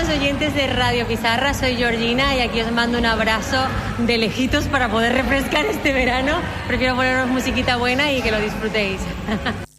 oyentes de Radio Pizarra, soy Georgina y aquí os mando un abrazo de lejitos para poder refrescar este verano. Prefiero poneros musiquita buena y que lo disfrutéis.